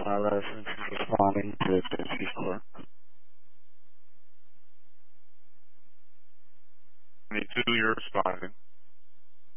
license is responding to Dixie Court. 22, you're responding.